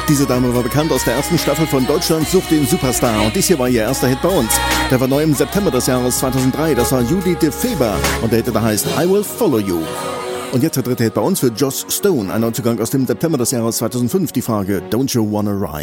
Diese Dame war bekannt aus der ersten Staffel von Deutschland sucht den Superstar und dies hier war ihr erster Hit bei uns. Der war neu im September des Jahres 2003, das war Judith de Feber und der Hit, der heißt I Will Follow You. Und jetzt der dritte Hit bei uns für Joss Stone, ein Neuzugang aus dem September des Jahres 2005, die Frage Don't You Wanna Ride?